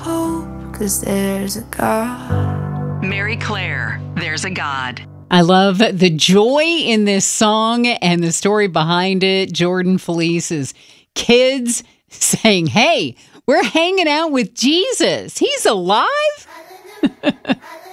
hope, 'cause there's a God. Mary Claire, There's a God. I love the joy in this song and the story behind it. Jordan Felice's kids saying, hey, we're hanging out with Jesus. He's alive.